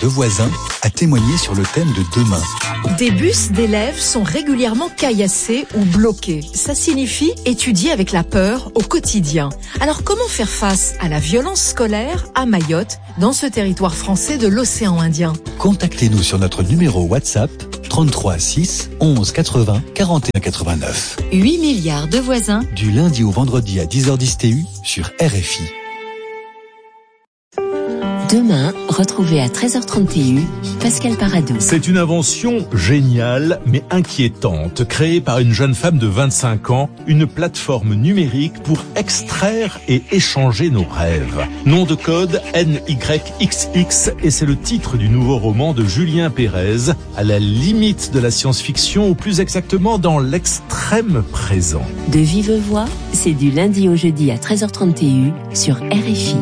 de voisins a témoigné sur le thème de demain. Des bus d'élèves sont régulièrement caillassés ou bloqués. Ça signifie étudier avec la peur au quotidien. Alors comment faire face à la violence scolaire à Mayotte, dans ce territoire français de l'océan Indien ? Contactez-nous sur notre numéro WhatsApp 33 6 11 80 41 89. 8 milliards de voisins. Du lundi au vendredi à 10h10 TU sur RFI. Demain, retrouvez à 13h30 TU Pascal Paradou. C'est une invention géniale mais inquiétante, créée par une jeune femme de 25 ans, une plateforme numérique pour extraire et échanger nos rêves. Nom de code NYXX et c'est le titre du nouveau roman de Julien Pérez, à la limite de la science-fiction ou plus exactement dans l'extrême présent. De vive voix, c'est du lundi au jeudi à 13h30 TU sur RFI.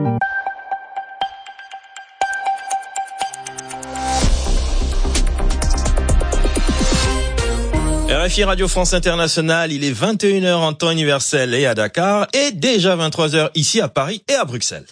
RFI Radio France Internationale, il est 21h en temps universel et à Dakar, et déjà 23h ici à Paris et à Bruxelles.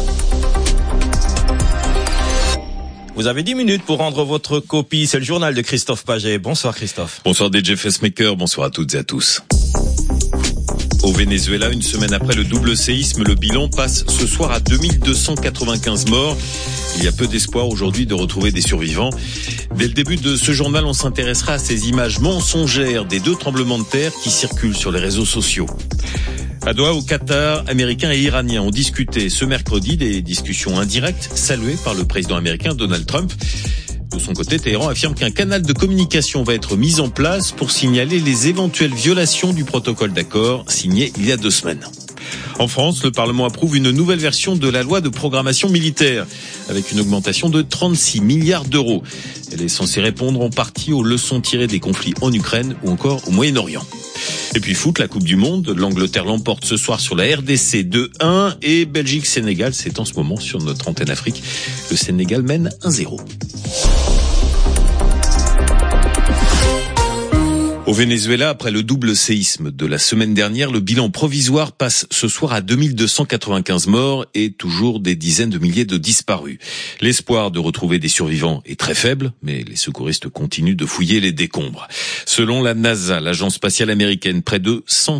Vous avez 10 minutes pour rendre votre copie, c'est le journal de Christophe Paget. Bonsoir Christophe. Bonsoir DJ Fessmaker, bonsoir à toutes et à tous. Au Venezuela, une semaine après le double séisme, le bilan passe ce soir à 2295 morts. Il y a peu d'espoir aujourd'hui de retrouver des survivants. Dès le début de ce journal, on s'intéressera à ces images mensongères des 2 tremblements de terre qui circulent sur les réseaux sociaux. À Doha, au Qatar, Américains et Iraniens ont discuté ce mercredi des discussions indirectes saluées par le président américain Donald Trump. De son côté, Téhéran affirme qu'un canal de communication va être mis en place pour signaler les éventuelles violations du protocole d'accord signé il y a 2 semaines. En France, le Parlement approuve une nouvelle version de la loi de programmation militaire, avec une augmentation de 36 milliards d'euros. Elle est censée répondre en partie aux leçons tirées des conflits en Ukraine ou encore au Moyen-Orient. Et puis foot, la Coupe du Monde, l'Angleterre l'emporte ce soir sur la RDC 2-1 et Belgique-Sénégal, c'est en ce moment sur notre antenne Afrique. Le Sénégal mène 1-0. Au Venezuela, après le double séisme de la semaine dernière, le bilan provisoire passe ce soir à 2295 morts et toujours des dizaines de milliers de disparus. L'espoir de retrouver des survivants est très faible, mais les secouristes continuent de fouiller les décombres. Selon la NASA, l'agence spatiale américaine, près de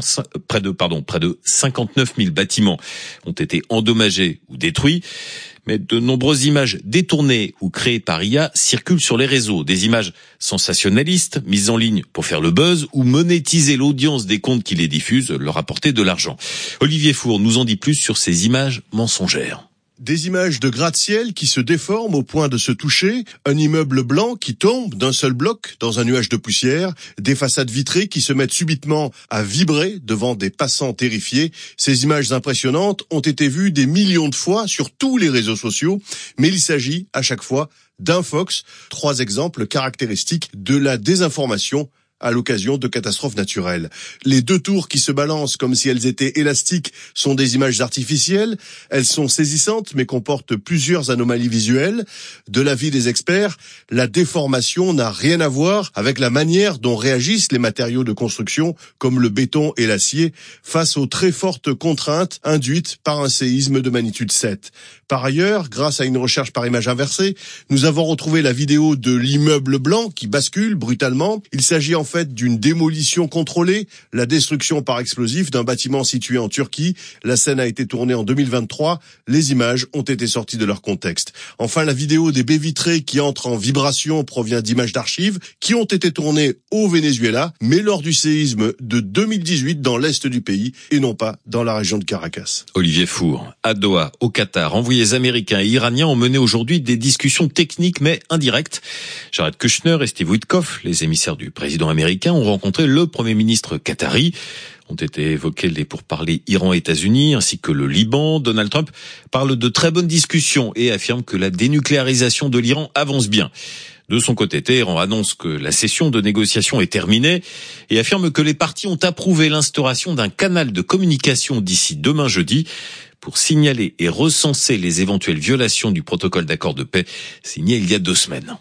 59 000 bâtiments ont été endommagés ou détruits. Mais de nombreuses images détournées ou créées par IA circulent sur les réseaux. Des images sensationnalistes, mises en ligne pour faire le buzz ou monétiser l'audience des comptes qui les diffusent, leur apporter de l'argent. Olivier Four nous en dit plus sur ces images mensongères. Des images de gratte-ciel qui se déforment au point de se toucher, un immeuble blanc qui tombe d'un seul bloc dans un nuage de poussière, des façades vitrées qui se mettent subitement à vibrer devant des passants terrifiés. Ces images impressionnantes ont été vues des millions de fois sur tous les réseaux sociaux, mais il s'agit à chaque fois d'infox, 3 exemples caractéristiques de la désinformation à l'occasion de catastrophes naturelles. Les 2 tours qui se balancent comme si elles étaient élastiques sont des images artificielles. Elles sont saisissantes mais comportent plusieurs anomalies visuelles. De l'avis des experts, la déformation n'a rien à voir avec la manière dont réagissent les matériaux de construction comme le béton et l'acier face aux très fortes contraintes induites par un séisme de magnitude 7. Par ailleurs, grâce à une recherche par image inversée, nous avons retrouvé la vidéo de l'immeuble blanc qui bascule brutalement. Il s'agit en fait d'une démolition contrôlée, la destruction par explosif d'un bâtiment situé en Turquie. La scène a été tournée en 2023. Les images ont été sorties de leur contexte. Enfin, la vidéo des baies vitrées qui entrent en vibration provient d'images d'archives qui ont été tournées au Venezuela, mais lors du séisme de 2018 dans l'est du pays et non pas dans la région de Caracas. Olivier Four, à Doha, au Qatar, envoyés américains et iraniens ont mené aujourd'hui des discussions techniques mais indirectes. Jared Kushner et Steve Witkoff, les émissaires du président américain, ont rencontré le Premier ministre qatari. Ont été évoqués les pourparlers Iran-États-Unis ainsi que le Liban. Donald Trump parle de très bonnes discussions et affirme que la dénucléarisation de l'Iran avance bien. De son côté, Téhéran annonce que la session de négociation est terminée et affirme que les parties ont approuvé l'instauration d'un canal de communication d'ici demain jeudi pour signaler et recenser les éventuelles violations du protocole d'accord de paix signé il y a 2 semaines.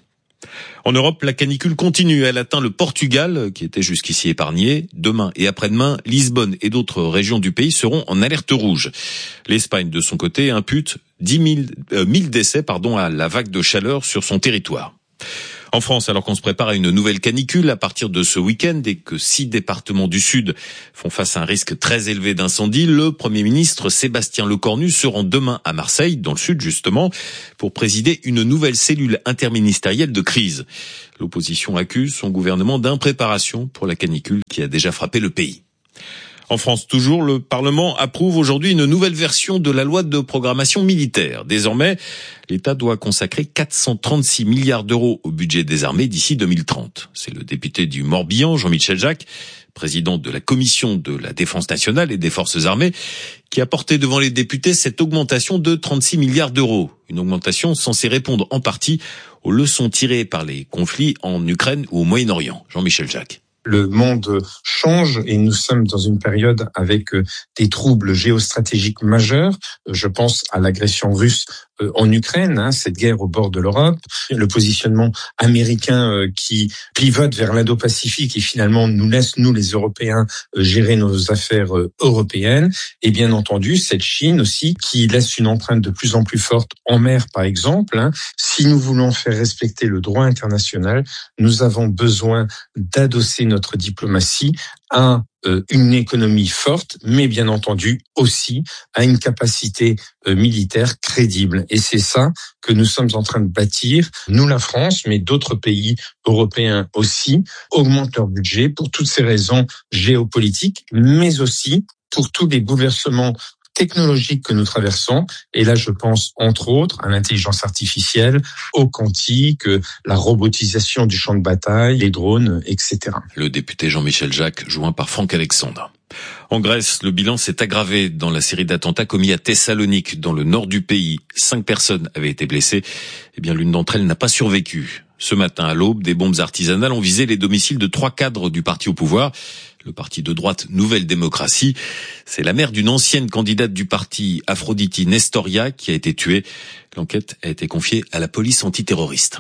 En Europe, la canicule continue. Elle atteint le Portugal, qui était jusqu'ici épargné. Demain et après-demain, Lisbonne et d'autres régions du pays seront en alerte rouge. L'Espagne, de son côté, impute 10 000 décès à la vague de chaleur sur son territoire. En France, alors qu'on se prépare à une nouvelle canicule à partir de ce week-end et que 6 départements du Sud font face à un risque très élevé d'incendie, le Premier ministre Sébastien Lecornu se rend demain à Marseille, dans le Sud justement, pour présider une nouvelle cellule interministérielle de crise. L'opposition accuse son gouvernement d'impréparation pour la canicule qui a déjà frappé le pays. En France, toujours, le Parlement approuve aujourd'hui une nouvelle version de la loi de programmation militaire. Désormais, l'État doit consacrer 436 milliards d'euros au budget des armées d'ici 2030. C'est le député du Morbihan, Jean-Michel Jacques, président de la commission de la défense nationale et des forces armées, qui a porté devant les députés cette augmentation de 36 milliards d'euros. Une augmentation censée répondre en partie aux leçons tirées par les conflits en Ukraine ou au Moyen-Orient. Jean-Michel Jacques. Le monde change et nous sommes dans une période avec des troubles géostratégiques majeurs. Je pense à l'agression russe en Ukraine, cette guerre au bord de l'Europe, le positionnement américain qui pivote vers l'Indo-Pacifique et finalement nous laisse, nous les Européens, gérer nos affaires européennes. Et bien entendu, cette Chine aussi qui laisse une empreinte de plus en plus forte en mer, par exemple. Si nous voulons faire respecter le droit international, nous avons besoin d'adosser notre diplomatie à une économie forte, mais bien entendu aussi à une capacité militaire crédible. Et c'est ça que nous sommes en train de bâtir. Nous, la France, mais d'autres pays européens aussi, augmentent leur budget pour toutes ces raisons géopolitiques, mais aussi pour tous les bouleversements technologiques que nous traversons. Et là, je pense, entre autres, à l'intelligence artificielle, au quantique, la robotisation du champ de bataille, les drones, etc. Le député Jean-Michel Jacques, joint par Franck Alexandre. En Grèce, le bilan s'est aggravé dans la série d'attentats commis à Thessalonique, dans le nord du pays. 5 personnes avaient été blessées. L'une d'entre elles n'a pas survécu. Ce matin, à l'aube, des bombes artisanales ont visé les domiciles de 3 cadres du parti au pouvoir. Le parti de droite Nouvelle Démocratie. C'est la mère d'une ancienne candidate du parti, Aphroditi Nestoria, qui a été tuée. L'enquête a été confiée à la police antiterroriste.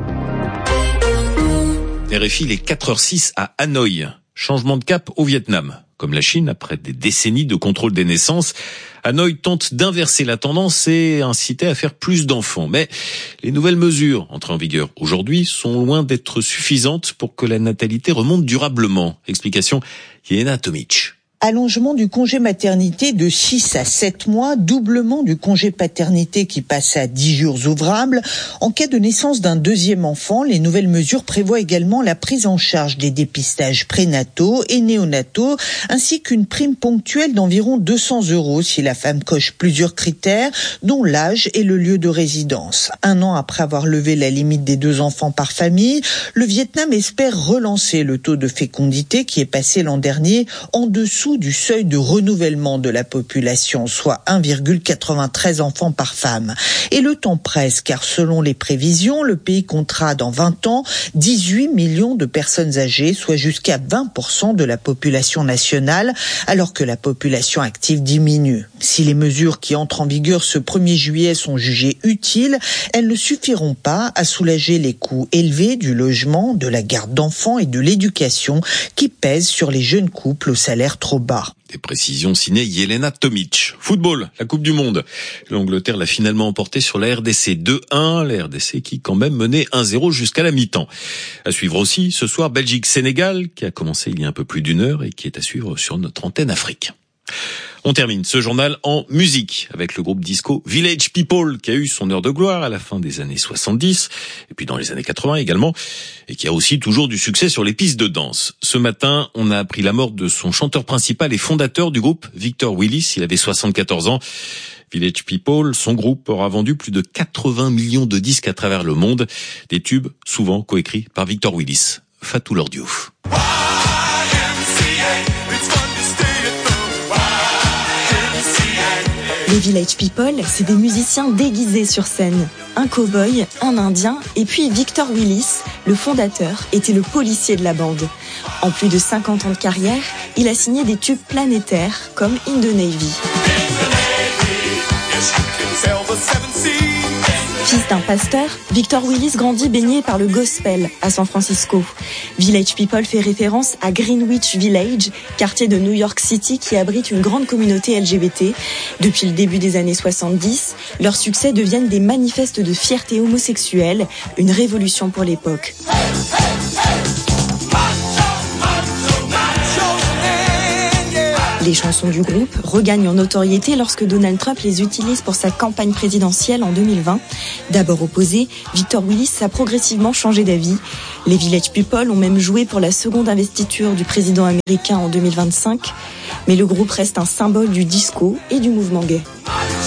RFI, les 4h06 à Hanoï. Changement de cap au Vietnam. Comme la Chine, après des décennies de contrôle des naissances, Hanoï tente d'inverser la tendance et inciter à faire plus d'enfants. Mais les nouvelles mesures entrées en vigueur aujourd'hui sont loin d'être suffisantes pour que la natalité remonte durablement. Explication, Yelena Tomic. Allongement du congé maternité de 6 à 7 mois, doublement du congé paternité qui passe à 10 jours ouvrables. En cas de naissance d'un deuxième enfant, les nouvelles mesures prévoient également la prise en charge des dépistages prénataux et néonataux, ainsi qu'une prime ponctuelle d'environ 200 € si la femme coche plusieurs critères, dont l'âge et le lieu de résidence. 1 an après avoir levé la limite des 2 enfants par famille, le Vietnam espère relancer le taux de fécondité qui est passé l'an dernier en dessous du seuil de renouvellement de la population, soit 1,93 enfants par femme. Et le temps presse, car selon les prévisions, le pays comptera dans 20 ans 18 millions de personnes âgées, soit jusqu'à 20% de la population nationale, alors que la population active diminue. Si les mesures qui entrent en vigueur ce 1er juillet sont jugées utiles, elles ne suffiront pas à soulager les coûts élevés du logement, de la garde d'enfants et de l'éducation qui pèsent sur les jeunes couples au salaire trop bas. Des précisions signées Yelena Tomic. Football, la Coupe du Monde. L'Angleterre l'a finalement emporté sur la RDC 2-1. La RDC qui quand même menait 1-0 jusqu'à la mi-temps. À suivre aussi ce soir Belgique-Sénégal qui a commencé il y a un peu plus d'1 heure et qui est à suivre sur notre antenne Afrique. On termine ce journal en musique avec le groupe disco Village People qui a eu son heure de gloire à la fin des années 70 et puis dans les années 80 également et qui a aussi toujours du succès sur les pistes de danse. Ce matin, on a appris la mort de son chanteur principal et fondateur du groupe, Victor Willis. Il avait 74 ans. Village People, son groupe aura vendu plus de 80 millions de disques à travers le monde. Des tubes souvent coécrits par Victor Willis. Fatou Lor Diouf. Les Village People, c'est des musiciens déguisés sur scène. Un cow-boy, un indien et puis Victor Willis, le fondateur, était le policier de la bande. En plus de 50 ans de carrière, il a signé des tubes planétaires comme In the Navy. Fils d'un pasteur, Victor Willis grandit baigné par le gospel à San Francisco. Village People fait référence à Greenwich Village, quartier de New York City qui abrite une grande communauté LGBT. Depuis le début des années 70, leurs succès deviennent des manifestes de fierté homosexuelle, une révolution pour l'époque. Les chansons du groupe regagnent en notoriété lorsque Donald Trump les utilise pour sa campagne présidentielle en 2020. D'abord opposé, Victor Willis a progressivement changé d'avis. Les Village People ont même joué pour la seconde investiture du président américain en 2025. Mais le groupe reste un symbole du disco et du mouvement gay.